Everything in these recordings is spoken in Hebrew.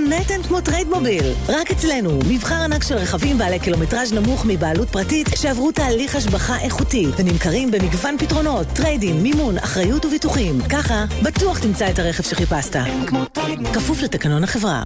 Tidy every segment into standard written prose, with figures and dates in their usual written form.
מנהטן כמו טריידמוביל. רק אצלנו, מבחר ענק של רכבים בעלי קילומטראז' נמוך מבעלות פרטית שעברו תהליך השבחה איכותי ונמכרים במגוון פתרונות, טריידין, מימון, אחריות וביטוחים. ככה, בטוח תמצא את הרכב שחיפשת. כפוף לתקנון החברה.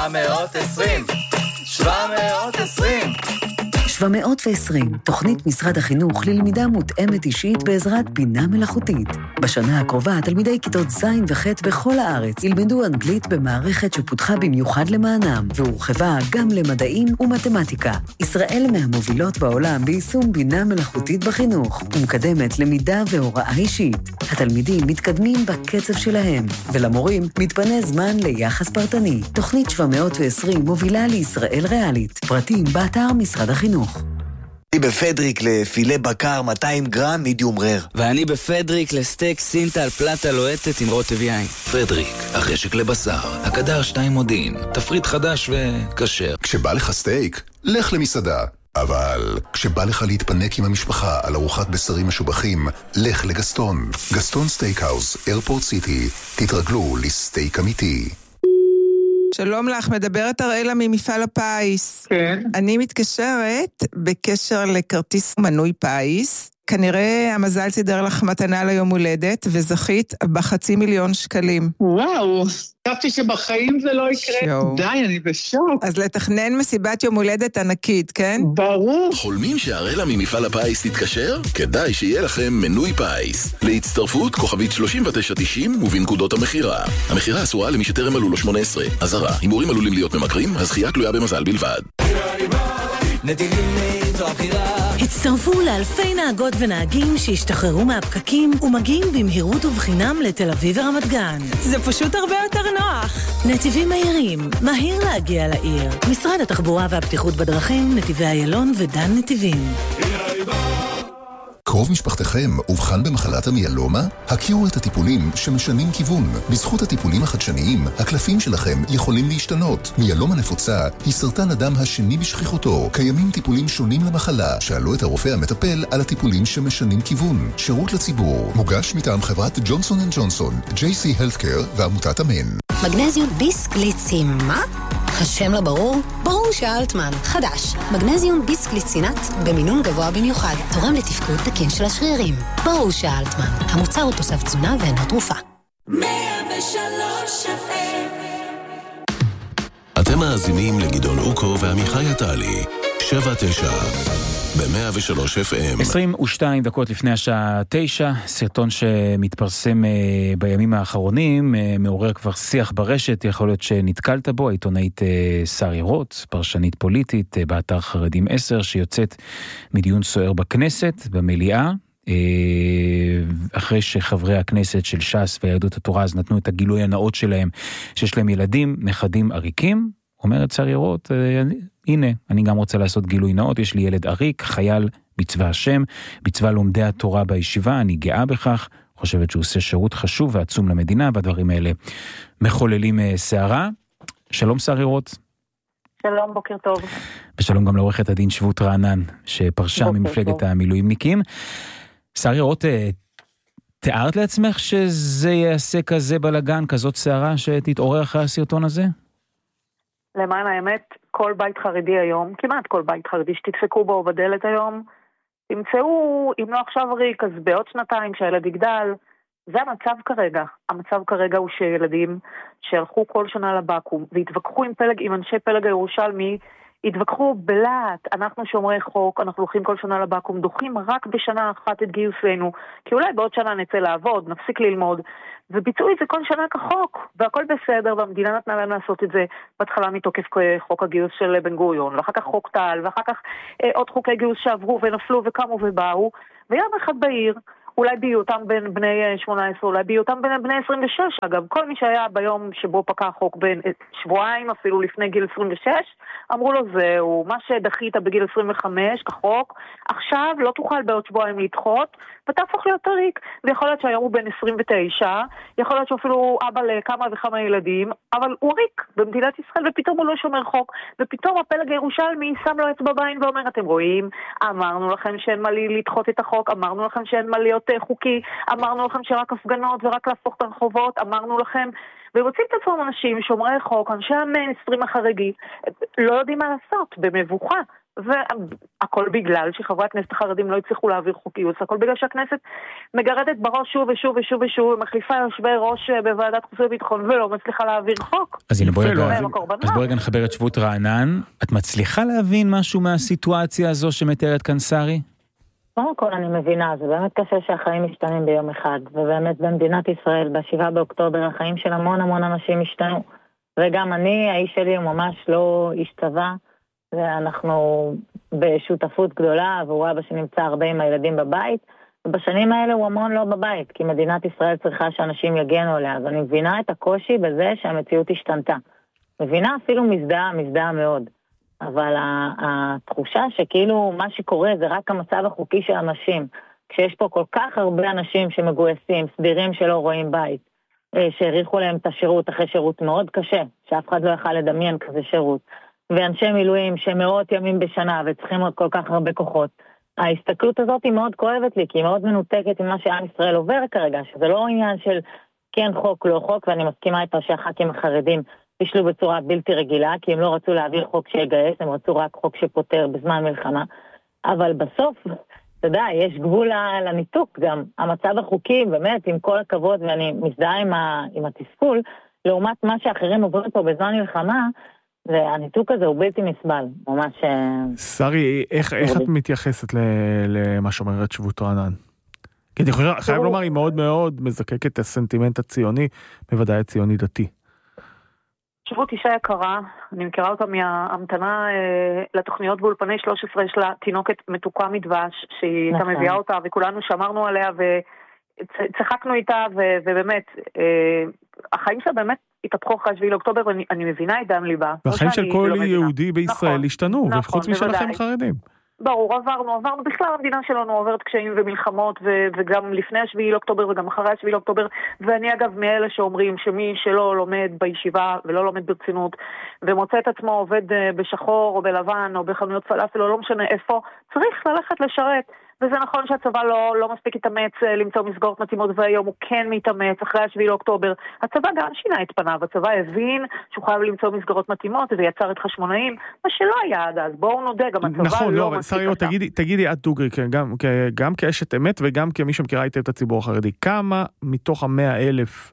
720, תוכנית משרד החינוך ללמידה מותאמת אישית בעזרת בינה מלאכותית. בשנה הקרובה, תלמידי כיתות ז' וח' בכל הארץ ילמדו אנגלית במערכת שפותחה במיוחד למענם, והורחבה גם למדעים ומתמטיקה. ישראל מהמובילות בעולם ביישום בינה מלאכותית בחינוך, ומקדמת למידה והוראה אישית. התלמידים מתקדמים בקצב שלהם, ולמורים מתפנה זמן ליחס פרטני. תוכנית 720 מובילה לישראל ריאלית. פרטים באתר משרד החינוך. אני בפדריק לפילה בקר 200 גרם מידיום רר. ואני בפדריק לסטייק סינטל פלטה לוהטת עם רוטב יין. פדריק, החשק לבשר, הקדר 2 מודיעין, תפריט חדש וכשר. כשבא לך סטייק, לך למסעדה. אבל כשבא לך להתפנק עם המשפחה על ארוחת בשרים משובחים, לך לגסטון. גסטון סטייקהאוס, איירפורט סיטי. תתרגלו לסטייק אמיתי. שלום לך, מדברת אראלה ממפעל הפיס. כן. אני מתקשרת בקשר לכרטיס מנוי פיס. כנראה המזל סידר לך מתנה ליום הולדת, וזכית ב500,000 שקלים. וואו, חשבתי שבחיים זה לא יקרה. די, אני בשוק. אז לתכנן מסיבת יום הולדת ענקית, כן? ברור. חולמים שהראלה ממפעל הפיס תתקשר? כדאי שיהיה לכם מנוי פיס. להצטרפות כוכבית 3990 ובנקודות המחירה. המחירה אסורה למי שטרם מלאו לו 18. אזהרה, הימורים עלולים להיות ממכרים, הזכייה תלויה במזל בלבד. הצטרפו לאלפי נהגות ונהגים שהשתחררו מהפקקים ומגיעים במהירות ובחינם לתל אביב ורמת גן. זה פשוט הרבה יותר נוח. נתיבים מהירים, מהיר להגיע לעיר. משרד התחבורה והבטיחות בדרכים, נתיבי איילון ודן נתיבים. קרוב משפחתכם אובחן במחלת המיאלומה? הכירו את הטיפולים שמשנים כיוון. בזכות הטיפולים החדשניים, הקלפים שלכם יכולים להשתנות. מיאלומה נפוצה היא סרטן הדם השני בשכיחותו. קיימים טיפולים שונים למחלה. שאלו את הרופא המטפל על הטיפולים שמשנים כיוון. שירות לציבור. מוגש מטעם חברת ג'ונסון & ג'ונסון, JC Healthcare ועמותת אמן. מגנזיום ביסקליצין, מה? השם לא ברור? ברור שאלטמן. חדש. מגנזיום ביסקליצינט במינון גבוה במיוחד. תורם לתפקוד תקין של השרירים. ברור שאלטמן. המוצר הוא תוסף תזונה ואינו תרופה. 103 אתם מאזינים לגדעון אוקו ועמיחי עטלי. 7-9 ב-103 FM. 22 דקות לפני השעה 9, סרטון שמתפרסם בימים האחרונים, מעורר כבר שיח ברשת, יכול להיות שנתקלת בו, העיתונאית שרי רוט, פרשנית פוליטית באתר חרדים 10, שיוצאת מדיון סוער בכנסת, במליאה, אחרי שחברי הכנסת של ש"ס ויהדות התורה אז נתנו את הגילוי הנאות שלהם, שיש להם ילדים, נכדים עריקים, אומרת שרי רוט, הנה, אני גם רוצה לעשות גילוי נאות, יש לי ילד עריק, חייל בצבא השם, בצבא לומדי התורה בישיבה, אני גאה בכך, חושבת שהוא עושה שירות חשוב ועצום למדינה, והדברים האלה מחוללים שערה. שלום שרי רוט. שלום, בוקר טוב. ושלום גם לעורכת הדין שבות רענן, שפרשה ממפלגת המילואימניקים. שרי רוט, תיארת לעצמך שזה יעשה כזה בלגן, כזאת שערה שתתעורר אחרי הסרטון הזה? למען האמת, כל בית חרדי היום, כמעט כל בית חרדי שתדפקו בו בדלת היום, תמצאו, אם לא עכשיו ריק, אז בעוד שנתיים כשהילד יגדל, זה המצב כרגע. המצב כרגע הוא שילדים שהלכו כל שנה לבקו"ם, והתווכחו עם אנשי פלג הירושלמי, התווכחו בלהט, אנחנו שומרי חוק, אנחנו הולכים כל שנה לבקו"ם, דוחים רק בשנה אחת את גיוסנו, כי אולי בעוד שנה נצא לעבוד, נפסיק ללמוד, וביצעו את זה כל שנה כחוק, והכל בסדר, והמדינה נתנה להם לעשות את זה בהתחלה מתוקף חוק הגיוס של בן גוריון, ואחר כך חוק טל, ואחר כך עוד חוקי גיוס שעברו ונפלו וקמו ובאו, ויום אחד בעיר, אולי בהיותם בין בני 18, אולי בהיותם בין בני 26, אגב, כל מי שהיה ביום שבו פקע חוק בין שבועיים, אפילו לפני גיל 26, אמרו לו זהו, מה שדחית בגיל 25 כחוק, עכשיו לא תוכל בעוד שבועיים לדחות, ותהפוך להיות עריק, ויכול להיות שהיום הוא בין 29, יכול להיות שאפילו אבא לכמה וכמה ילדים, אבל הוא עריק במדינת ישראל, ופתאום הוא לא שומר חוק, ופתאום הפלג הירושלמי שם לו אצבע בעין ואומר, אתם רואים, אמרנו לכם שאין מה לדחות את החוק, אמרנו לכם שאין מה להיות להיות חוקי, אמרנו לכם שרק הפגנות ורק להפוך את הרחובות, אמרנו לכם, ורוצים את עצמם אנשים, שומרי חוק, אנשי המיינסטרים החרדי, לא יודעים מה לעשות, במבוכה. והכל בגלל שחברי הכנסת החרדים לא הצליחו להעביר חוקיות, הכל בגלל שהכנסת מגרדת בראש שוב ושוב ושוב ושוב, ומחליפה יושבי ראש בוועדת חוץ וביטחון ולא מצליחה להעביר חוק. אז הנה בואי נחבר את שבות רענן. את מצליחה להבין משהו מהסיטואציה הזו שמתארת כאן שרי? קודם כל אני מבינה, זה באמת קשה שהחיים משתנים ביום אחד, ובאמת במדינת ישראל ב7 באוקטובר החיים של המון אנשים השתנו, וגם אני, האיש שלי הוא ממש לא איש צבא, ואנחנו בשותפות גדולה, והוא אבא שנמצא הרבה עם הילדים בבית, ובשנים האלה הוא המון לא בבית, כי מדינת ישראל צריכה שאנשים יגנו עליה, אז אני מבינה את הקושי בזה שהמציאות השתנתה. מבינה אפילו מזדהה מאוד. אבל התחושה שכאילו מה שקורה זה רק המצב החוקי של אנשים, כשיש פה כל כך הרבה אנשים שמגויסים, סדירים שלא רואים בית, שהריחו להם את השירות אחרי שירות מאוד קשה, שאף אחד לא יכל לדמיין כזה שירות, ואנשי מילואים שמאות ימים בשנה וצריכים עוד כל כך הרבה כוחות. ההסתכלות הזאת היא מאוד כואבת לי, כי היא מאוד מנותקת עם מה שעם ישראל עובר כרגע, שזה לא עניין של כן חוק, לא חוק, ואני מסכימה איתה שהח"כים החרדים פישלו בצורה בלתי רגילה, כי הם לא רצו להעביר חוק שיגייס, הם רצו רק חוק שפותר בזמן מלחמה. אבל בסוף, אתה יודע, יש גבול לניתוק גם. המצב החוקי, באמת, עם כל הכבוד, ואני מזדהה עם התסכול, לעומת מה שאחרים עוברים פה בזמן מלחמה, והניתוק הזה הוא בלתי נסבל, ממש... שרי, איך את מתייחסת למה שאומרת שבות רענן? כי אני חייב לומר, היא מאוד מאוד מזקקת את הסנטימנט הציוני, בוודאי הציוני דתי. שבות אישה יקרה, אני מכירה אותה מההמתנה לתוכניות באולפני 13, יש לה תינוקת מתוקה מדבש, שהיא הייתה מביאה אותה, וכולנו שמרנו עליה וצחקנו איתה, ובאמת, החיים שלה באמת התהפכו אחרי 7 לאוקטובר, ואני מבינה את דם ליבה. והחיים של כל יהודי בישראל השתנו, וחוץ משלכם חרדים. ברור, עברנו, בכלל המדינה שלנו עוברת קשיים ומלחמות, וגם לפני 7 לאוקטובר וגם אחרי 7 לאוקטובר, ואני אגב מאלה שאומרים שמי שלא לומד בישיבה ולא לומד ברצינות, ומוצא את עצמו עובד בשחור או בלבן או בחנויות פלאפל או לא משנה איפה, צריך ללכת לשרת. וזה נכון שהצבא לא מספיק התאמץ למצוא מסגרות מתאימות, והיום הוא כן מתאמץ אחרי 7 לאוקטובר. הצבא גם שינה את פניו, הצבא הבין שהוא חייב למצוא מסגרות מתאימות, ויצר את חשמונאים, מה שלא היה עד אז. בואו נודה, גם הצבא נכון, לא מספיק. נכון, תגידי את דוגרי, גם כאשת אמת וגם כמי שמכירה היטב את הציבור החרדי, כמה מתוך 100,000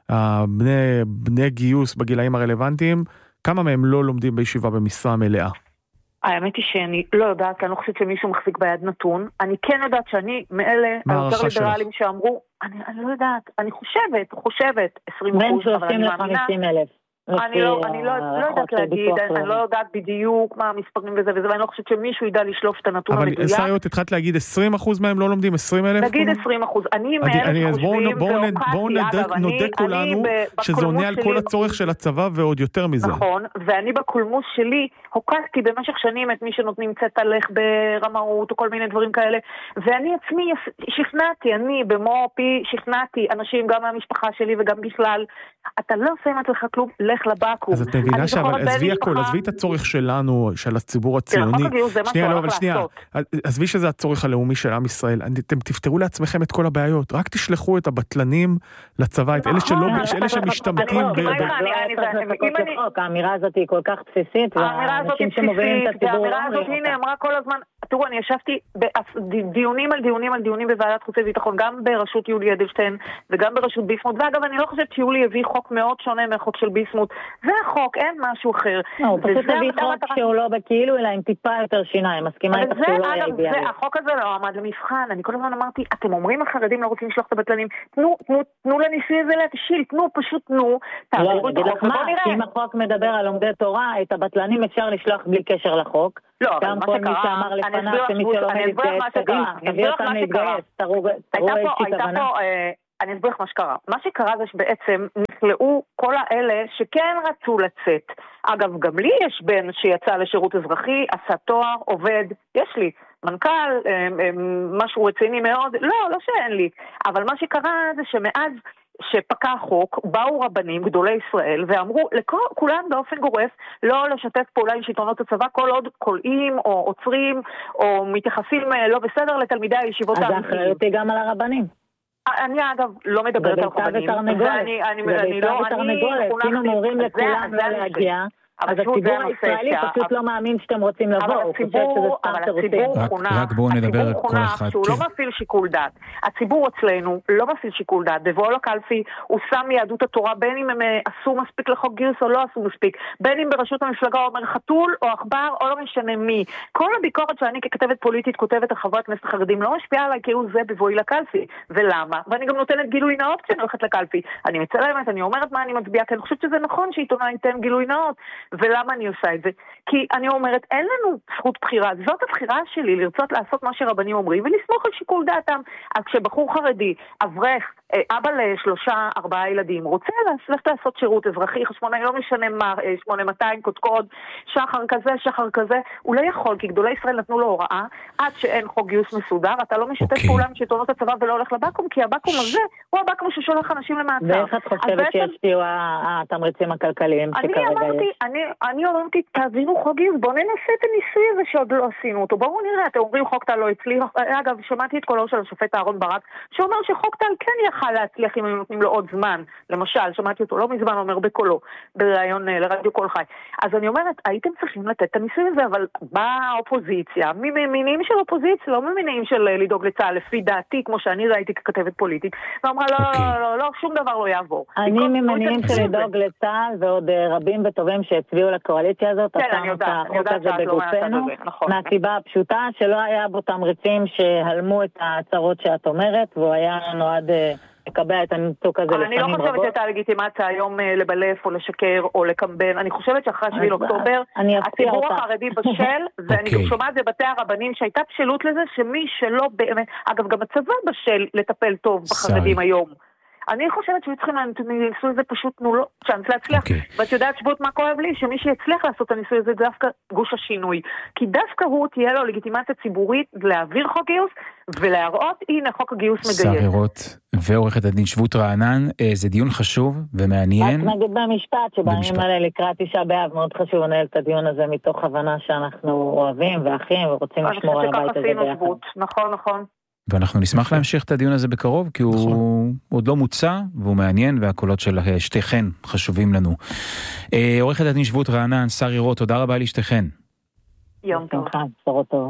בני גיוס בגילאים הרלוונטיים, כמה מהם לא לומדים בישיבה במשרה מלאה? האמת היא שאני לא יודעת, אני לא חושבת שמישהו מחזיק ביד נתון. אני כן יודעת שאני מאלה היותר ליברלים שאמרו, אני לא יודעת, אני חושבת 20%, בין 30 ל-50,000. אני לא יודעת להגיד, אני לא יודעת בדיוק מה המספרים וזה, ואני לא חושבת שמישהו ידע לשלוף את הנתון המדויק. אבל שריות, התחלת להגיד 20% מהם לא לומדים, 20,000? נגיד 20%. אני מאלה שחושבים, בואו נודה כולנו שזה עונה על כל הצורך של הצבא ועוד יותר מזה. נכון, ואני בקולמוס שלי הוקעתי במשך שנים את מי שנותנים צטלך ברמאות או כל מיני דברים כאלה, ואני עצמי שכנעתי, אני במו פי שכנעתי אנשים גם מהמשפחה שלי וגם בכלל, אתה לא עושה עם עצמך כלום, לך לבקום. אז את מבינה עזבי הכל, עזבי את הצורך שלנו, של הציבור הציוני. שנייה, עזבי שזה הצורך הלאומי של עם ישראל. אתם תפתרו לעצמכם את כל הבעיות. רק תשלחו את הבטלנים לצבא, את אלה שמשתמטים. האמירה הזאת היא כל כך בסיסית, והאנשים שמובילים את הציבור... האמירה הזאת היא נאמרה כל הזמן. תראו, אני ישבתי דיונים על דיונים בוועדת חוץ וביטחון, גם בראשות יולי אדלשטיין וגם בראשות ביסמוט, ואגב, אני לא חושבת שיולי הביא חוק מאוד שונה מהחוק של ביסמוט. זה החוק, אין משהו אחר. הוא פשוט הביא חוק שהוא לא בכאילו, אלא עם טיפה יותר שיניים. מסכימה איתך שהוא לא היה אידיאלי. החוק הזה לא עמד למבחן. אני כל הזמן אמרתי, אתם אומרים החרדים לא רוצים לשלוח את הבטלנים, תנו לניסוי ולהתשיל, פשוט תנו, תעבירו את החוק ובוא נראה. אם החוק מדבר על לומדי תורה, את הבטלנים אפשר לשלוח בלי קשר לחוק. גם כל מי שאמר לפניו שמי שלא מתגייס, תביא אותם להתגייס, תראו איזושהי כוונה. אני אסביר לך מה שקרה. מה שקרה זה שבעצם נכלאו כל האלה שכן רצו לצאת. אגב, גם לי יש בן שיצא לשירות אזרחי, עשה תואר, עובד, יש לי מנכ"ל, משהו רציני מאוד, לא שאין לי. אבל מה שקרה זה שמאז שפקע חוק, באו רבנים, גדולי ישראל, ואמרו לכולם באופן גורף לא לשתף פעולה עם שלטונות הצבא, כל עוד קולעים או עוצרים או מתייחסים לא בסדר לתלמידי הישיבות האמיתיים. אז האחריות היא גם על הרבנים. אני אגב לא מדברת על רבנים. זה ביצה ותרנגולת. כאילו מורים לכולם לא להגיע. אז הציבור הישראלי פשוט לא מאמין שאתם רוצים לבוא, הוא חושב שזה סתם תירוצים. רק בואו נדבר כל אחד. שהוא לא מפעיל שיקול דעת. הציבור אצלנו לא מפעיל שיקול דעת. בבואו לקלפי הוא שם מיהדות התורה, בין אם הם עשו מספיק לחוק גיוס או לא עשו מספיק, בין אם בראשות המפלגה אומר חתול או עכבר או לא משנה מי. כל הביקורת שאני ככתבת פוליטית כותבת על חברי הכנסת החרדים לא משפיעה עליי כאילו זה בבואי לקלפי. ולמה? ואני גם נותנת גילוי נאות כשאני הולכת לקלפי. אני מצלמת, אני אומרת מה אני מצביעה, כי אני חושבת שזה נכון שעיתונאי ייתן גילוי נאות. ולמה אני עושה את זה? כי אני אומרת, אין לנו זכות בחירה. זאת הבחירה שלי, לרצות לעשות מה שרבנים אומרים, ולסמוך על שיקול דעתם. אז כשבחור חרדי, אברך, אבא ל3-4 ילדים, רוצה ללכת לעשות שירות אזרחי, חשמונאי, לא משנה מה, 8200, קודקוד, שחר כזה, הוא לא יכול, כי גדולי ישראל נתנו לו הוראה, עד שאין חוק גיוס מסודר, אתה לא משתף פעולה עם שלטונות הצבא ולא הולך לבקום, כי הבקום הזה הוא הבקום ששולח אנשים למעצר. ואיך את חושבת שישפיעו התמריצים הכלכליים שכרגע יש? אני אומרתי, תעזינו חוק גיוס, בואו ננסה את הניסוי הזה שעוד לא עשינו אותו, בואו נראה, אתם אומרים חוק טל לא הצליח, אגב, שמעתי את קולו של השופט אהרון ברק, שאומר שחוק טל כן יכל להצליח אם הם נותנים לו עוד זמן, למשל, שמעתי אותו לא מזמן, אומר בקולו, בראיון לרדיו כל חי. אז אני אומרת, הייתם צריכים לתת את הניסוי הזה, אבל באה האופוזיציה, ממניעים של אופוזיציה, לא ממניעים של לדאוג לצה"ל, לפי דעתי, כמו שאני ראיתי ככתבת פוליטית, ואמרה, לא, שום דבר לא יעבור. אני ממניעים של לדאוג לצה"ל, ועוד רבים וטובים שהצביעו לקואליציה הזאת, עשינו את החוק הזה בגופנו, מהסיבה הפשוטה שלא היה בו תמריצים שהלמו את ההצהרות שאת אומרת, והוא היה נועד לקבע את הניתוק הזה לשנים רבות. אני לא חושבת שהייתה לגיטימציה היום לבלף או לשקר או לקמבן. אני חושבת שאחרי 7 באוקטובר הציבור החרדי בשל, ואני גם שומעת בבתי הרבנים שהייתה בשלות לזה שמי שלא באמת, אגב גם הצבא בשל לטפל טוב בחרדים היום. אני חושבת שהוא צריכים לניסוי הזה פשוט תנו לו צ'אנס להצליח. ואת יודעת שבות מה כואב לי? שמי שיצליח לעשות את הניסוי הזה דווקא גוש השינוי. כי דווקא הוא תהיה לו לגיטימציה ציבורית להעביר חוק גיוס ולהראות, הנה חוק הגיוס מגייס. שר עירות ועורכת הדין שבות רענן, זה דיון חשוב ומעניין. רק נגיד במשפט שבימים האלה לקראת 9 באב מאוד חשוב לנהל את הדיון הזה מתוך הבנה שאנחנו אוהבים ואחים ורוצים לשמור על הבית הזה ביחד. נכון. ואנחנו נשמח להמשיך את הדיון הזה בקרוב, כי הוא עוד לא מוצא, והוא מעניין, והקולות של שתיכן חשובים לנו. עורכת הדין שבות רענן, שר עירות, תודה רבה לשתיכן. יום טוב. בשורות טובות.